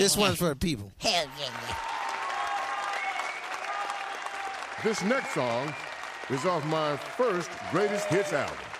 This one's for the people. Hell yeah. This next song is off my first greatest hits album.